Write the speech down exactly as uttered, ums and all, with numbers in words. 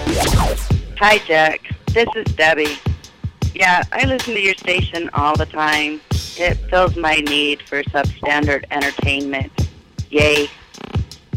Hi, Jack. This is Debbie. Yeah, I listen to your station all the time. It fills my need for substandard entertainment. Yay.